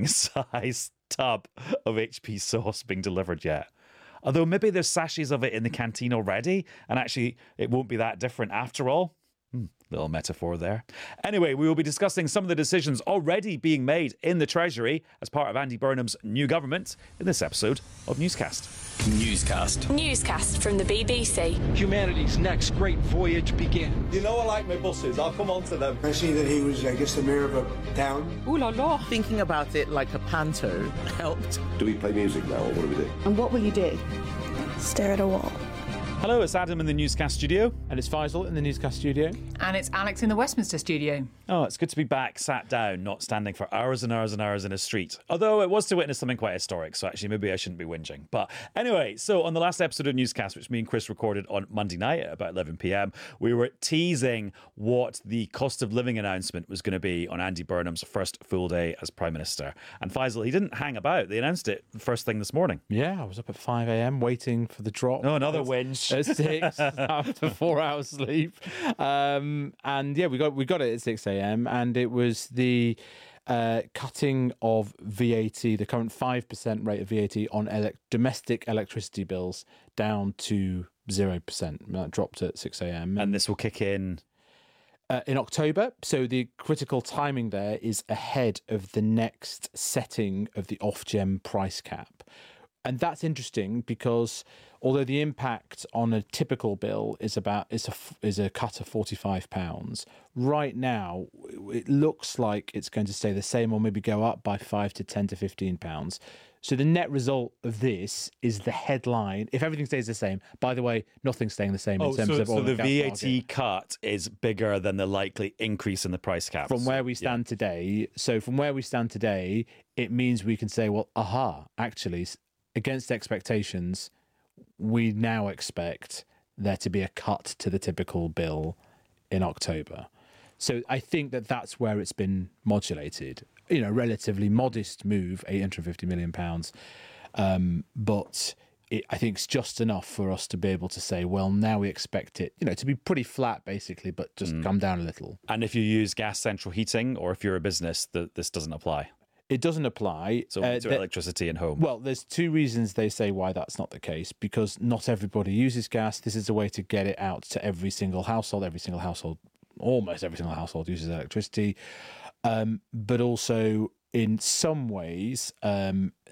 size tub of HP sauce being delivered yet. Although maybe there's sachets of it in the canteen already, and actually it won't be that different after all. Little metaphor there. Anyway, we will be discussing some of the decisions already being made in the Treasury as part of Andy Burnham's new government in this episode of Newscast. Newscast from the BBC. Humanity's next great voyage begins. You know I like my buses. I'll come on to them. I see that he was, I guess, the mayor of a town. Ooh la la. Thinking about it like a panto helped. Do we play music now, or what do we do? And what will you do? Stare at a wall. Hello, it's Adam in the Newscast studio. And it's Faisal in the Newscast studio. And it's Alex in the Westminster studio. Oh, it's good to be back, sat down, not standing for hours and hours and hours in a street. Although it was to witness something quite historic, so actually maybe I shouldn't be whinging. But anyway, so on the last episode of Newscast, which me and Chris recorded on Monday night at about 11 p.m, we were teasing what the cost of living announcement was going to be on Andy Burnham's first full day as Prime Minister. And Faisal, he didn't hang about. They announced it first thing this morning. Yeah, I was up at 5 a.m. waiting for the drop. Oh, another whinge. At 6 after 4 hours sleep. And yeah, we got it at 6 a.m. and it was the cutting of VAT, the current 5% rate of VAT on domestic electricity bills down to 0%. That dropped at 6 a.m. And this will kick in October. So the critical timing there is ahead of the next setting of the Ofgem price cap. And that's interesting because although the impact on a typical bill is a cut of £45, right now it looks like it's going to stay the same or maybe go up by £5 to £10 to £15. So the net result of this is the headline. If everything stays the same, by the way, nothing's staying the same in terms of so the VAT market. cut is bigger than the likely increase in the price cap. From where we stand today. So from where we stand today, it means we can say, well, actually, against expectations, we now expect there to be a cut to the typical bill in October. So I think that's where it's been modulated. Relatively modest move, £850 million. But I think it's just enough for us to be able to say, well, now we expect it, to be pretty flat, basically, but just come down a little. And if you use gas central heating or if you're a business, this doesn't apply. It doesn't apply. So to electricity and home. Well, there's two reasons they say why that's not the case. Because not everybody uses gas. This is a way to get it out to every single household. Almost every single household uses electricity. But also, in some ways,